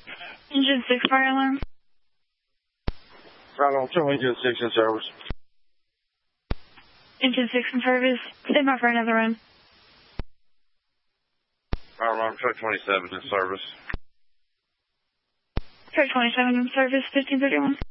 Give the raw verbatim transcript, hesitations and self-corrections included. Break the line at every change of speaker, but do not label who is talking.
Engine six fire alarm.
Right on, show Engine six in service.
Engine six in service. Stand by for another run.
Fire alarm, truck twenty-seven in service.
Truck twenty-seven in service, fifteen thirty-one.